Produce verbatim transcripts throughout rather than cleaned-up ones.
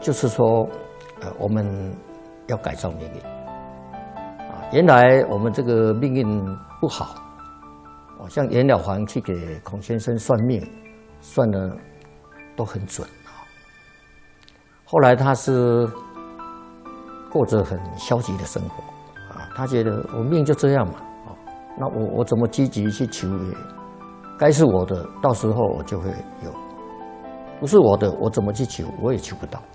就是说，呃，我们要改造命运啊。原来我们这个命运不好，哦，像袁了凡去给孔先生算命，算的都很准啊。后来他是过着很消极的生活啊，他觉得我命就这样嘛，啊，那我我怎么积极去求也，该是我的，到时候我就会有。不是我的，我怎么去求，我也求不到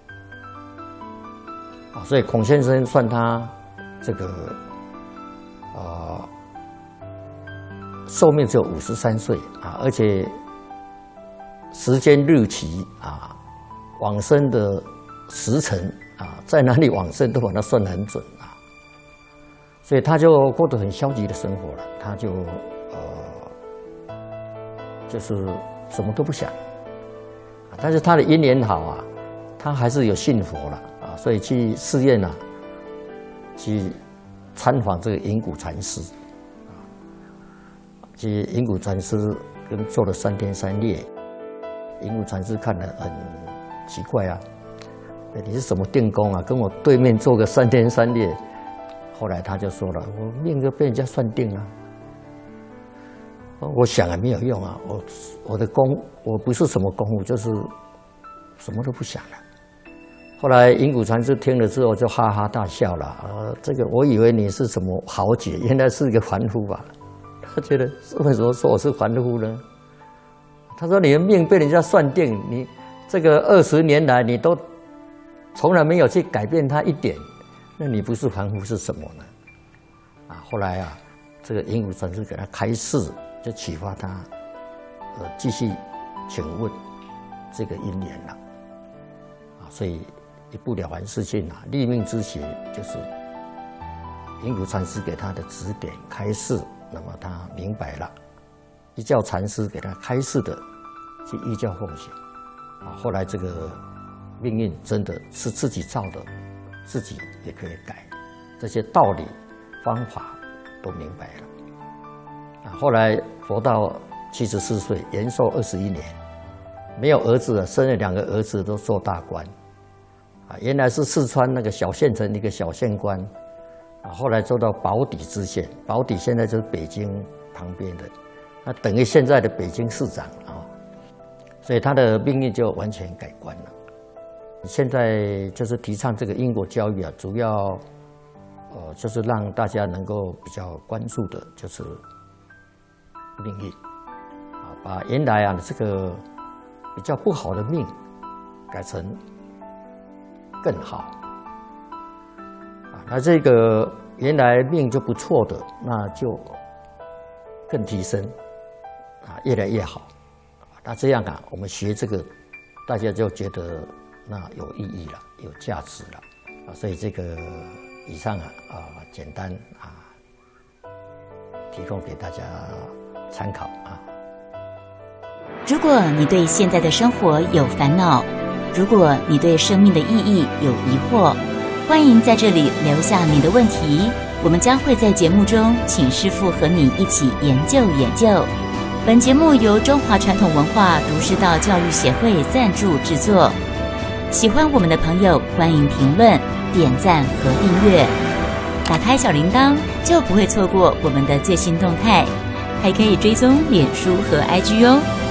啊！所以孔先生算他这个呃寿命只有五十三岁啊，而且时间日期啊，往生的时辰啊，在哪里往生都把它算得很准啊，所以他就过得很消极的生活了，他就呃就是什么都不想。但是他的因缘好啊，他还是有信佛了啊，所以去寺院啊，去参访这个隐谷禅师，啊，去隐谷禅师跟做了三天三夜，隐谷禅师看了很奇怪啊，你是什么定功啊？跟我对面做个三天三夜，后来他就说了，我命就被人家算定了。我想也没有用啊！我我的功，我不是什么功夫，就是什么都不想了。后来隐谷禅师听了之后就哈哈大笑了。呃，这个我以为你是什么豪杰，原来是一个凡夫吧？他觉得为什么说我是凡夫呢？他说你的命被人家算定，你这个二十年来你都从来没有去改变它一点，那你不是凡夫是什么呢？啊，后来啊，这个隐谷禅师给他开示。就启发他，呃，继续请问这个因缘了，啊，所以一部了凡四训啊，立命之学就是隐谷禅师给他的指点开示，那么他明白了，依教禅师给他开示的，去依教奉行，啊，后来这个命运真的是自己造的，自己也可以改，这些道理方法都明白了。后来活到七十四岁，延寿二十一年，没有儿子了，生了两个儿子都做大官，啊，原来是四川那个小县城一个小县官，啊，后来做到保底知县，保底现在就是北京旁边的，那等于现在的北京市长啊，所以他的命运就完全改观了。现在就是提倡这个因果教育啊，主要呃就是让大家能够比较关注的就是。命运啊，把原来啊这个比较不好的命改成更好啊，那这个原来命就不错的，那就更提升啊，越来越好。那这样啊，我们学这个，大家就觉得那有意义了，有价值了啊。所以这个以上啊啊简单啊提供给大家。参考啊！ 如果你对现在的生活有烦恼，如果你对生命的意义有疑惑，欢迎在这里留下你的问题，我们将会在节目中请师父和你一起研究研究。本节目由中华传统文化儒释道教育协会赞助制作。喜欢我们的朋友，欢迎评论、点赞和订阅，打开小铃铛就不会错过我们的最新动态。还可以追踪脸书和 I G 哦。